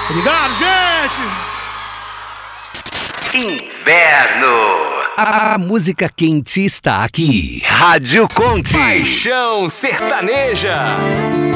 Obrigado, gente! Inverno. A música quente está aqui. Rádio Conte. Paixão sertaneja.